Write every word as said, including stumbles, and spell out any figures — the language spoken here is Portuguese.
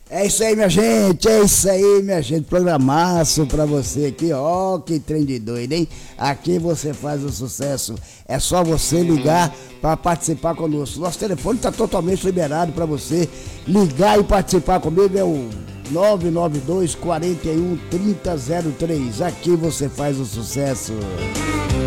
É isso aí, minha gente, é isso aí, minha gente. Programaço pra você aqui, ó, que trem de doido, hein? Aqui você faz o sucesso. É só você ligar pra participar conosco. Nosso telefone tá totalmente liberado pra você ligar e participar comigo. É o nove nove dois, quarenta e um, trinta zero três. Aqui você faz o sucesso.